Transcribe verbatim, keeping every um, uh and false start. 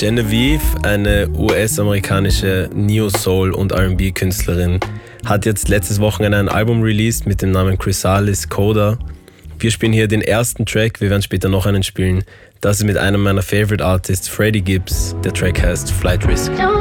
Genevieve, eine U S-amerikanische Neo-Soul- und R and B-Künstlerin, hat jetzt letztes Wochenende ein Album released mit dem Namen Chrysalis Coda. Wir spielen hier den ersten Track, wir werden später noch einen spielen. Das ist mit einem meiner Favorite Artists, Freddie Gibbs. Der Track heißt Flight Risk.